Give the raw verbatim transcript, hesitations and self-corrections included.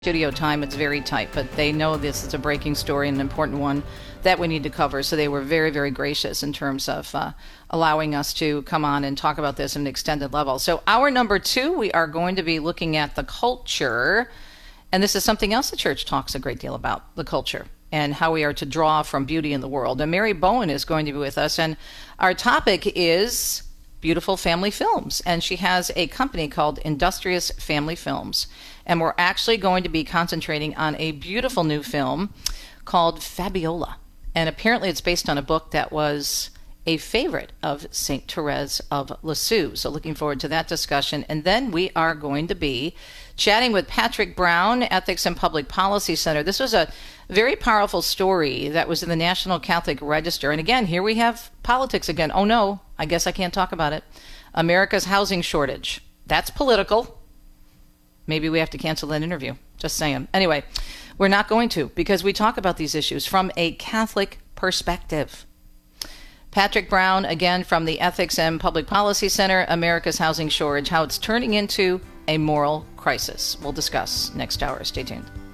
Studio time, it's very tight, but they know this is a breaking story and an important one that we need to cover. So they were very, very gracious in terms of uh, allowing us to come on and talk about this at an extended level. So hour number two, we are going to be looking at the culture. And this is something else the church talks a great deal about, the culture, and how we are to draw from beauty in the world. And Mary Bowen is going to be with us. And our topic is beautiful family films. And she has a company called Industrious Family Films. And we're actually going to be concentrating on a beautiful new film called Fabiola. And apparently it's based on a book that was a favorite of Saint Therese of Lisieux. So looking forward to that discussion. And then we are going to be chatting with Patrick Brown, Ethics and Public Policy Center. This was a very powerful story that was in the National Catholic Register. And again, here we have politics again. Oh no, I guess I can't talk about it. America's housing shortage. That's political. Maybe we have to cancel that interview. Just saying. Anyway, we're not going to, because we talk about these issues from a Catholic perspective. Patrick Brown, again, from the Ethics and Public Policy Center, America's Housing Shortage, how it's turning into a moral crisis. We'll discuss next hour. Stay tuned.